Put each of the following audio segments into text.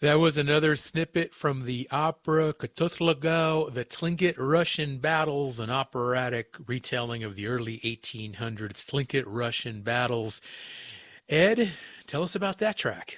That was another snippet from the opera Kutluga, the Tlingit Russian Battles, an operatic retelling of the early 1800s Tlingit Russian battles. Ed, tell us about that track.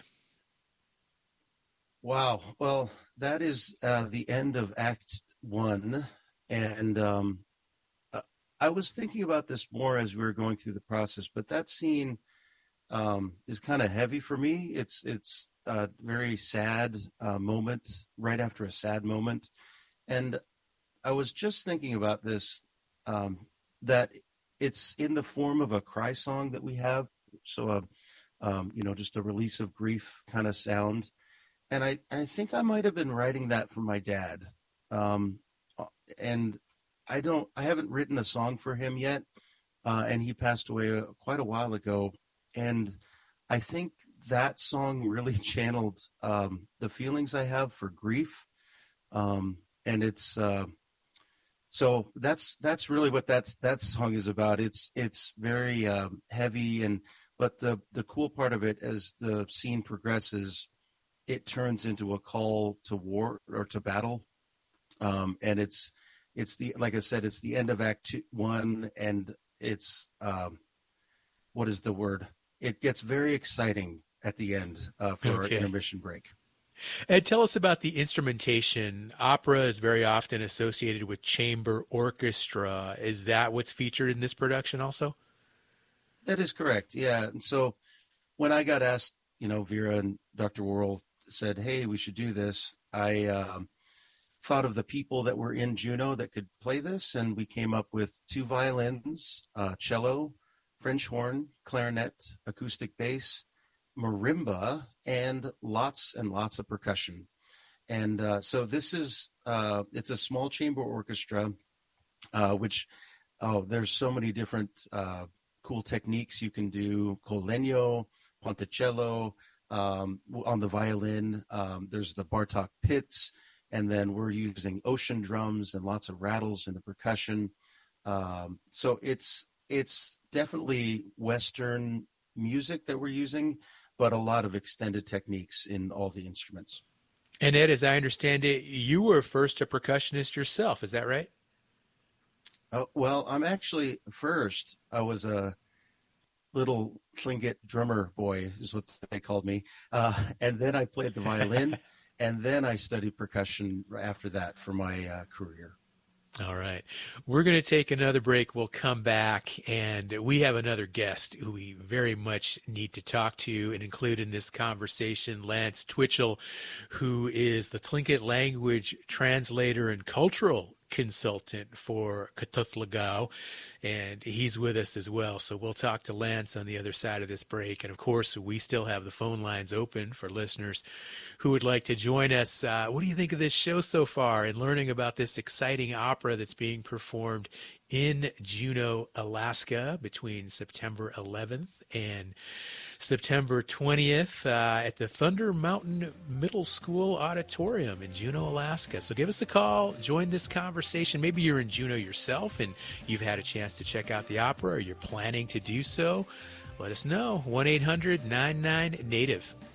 Wow. Well, that is the end of Act One. And I was thinking about this more as we were going through the process, but that scene is kind of heavy for me. It's a very sad moment right after a sad moment. And I was just thinking about this, that it's in the form of a cry song that we have. So, just a release of grief kind of sound. And I think I might have been writing that for my dad. And I haven't written a song for him yet. And he passed away quite a while ago. And I think that song really channeled the feelings I have for grief. And it's, so that's really what that song is about. It's very heavy, but the cool part of it, as the scene progresses, it turns into a call to war or to battle. And it's like I said, it's the end of Act One, and it's, what is the word? It gets very exciting at the end for our intermission break. Ed, tell us about the instrumentation. Opera is very often associated with chamber orchestra. Is that what's featured in this production also? That is correct, yeah. And so when I got asked, Vera and Dr. Worrell said, hey, we should do this, I thought of the people that were in Juneau that could play this, and we came up with 2 violins, cello, French horn, clarinet, acoustic bass, marimba, and lots of percussion. And so this is, it's a small chamber orchestra, which, there's so many different cool techniques you can do. Col legno, ponticello, on the violin, there's the Bartok pits, and then we're using ocean drums and lots of rattles in the percussion. So it's definitely Western music that we're using, but a lot of extended techniques in all the instruments. And Ed, as I understand it, you were first a percussionist yourself. Is that right? Well, I'm actually first. I was a little Tlingit drummer boy, is what they called me. And then I played the violin, and then I studied percussion after that for my career. All right. We're going to take another break. We'll come back, and we have another guest who we very much need to talk to and include in this conversation, Lance Twitchell, who is the Tlingit language translator and cultural consultant for Kutluga, and he's with us as well. So we'll talk to Lance on the other side of this break. And of course, we still have the phone lines open for listeners who would like to join us. What do you think of this show so far, and learning about this exciting opera that's being performed in Juneau, Alaska between September 11th and September 20th at the Thunder Mountain Middle School Auditorium in Juneau, Alaska. So give us a call, join this conversation. Maybe you're in Juneau yourself and you've had a chance to check out the opera, or you're planning to do so. Let us know. 1-800-99-NATIVE.